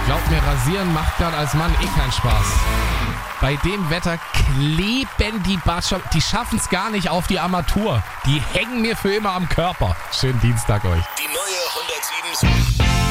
Glaubt mir, rasieren macht gerade als Mann keinen Spaß. Bei dem Wetter kleben die Bartstoppeln. Die schaffen es gar nicht auf die Armatur. Die hängen mir für immer am Körper. Schönen Dienstag euch. Die neue 107.